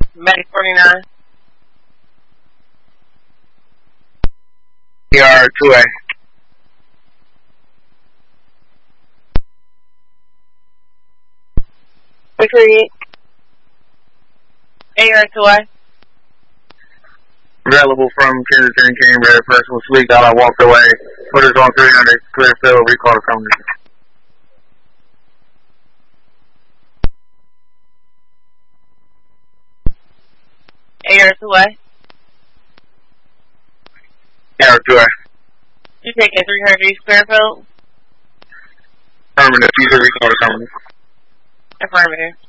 Medic 49. AR 2A. Agreed. AR 2A. Available from Kansas City, Cambridge, personal suite, I walked away. Put us on 300, clear field, recall the company. AR 2A. AR 2A. You taking 300 East Clearfield? Affirmative, you should recall the company. Affirmative.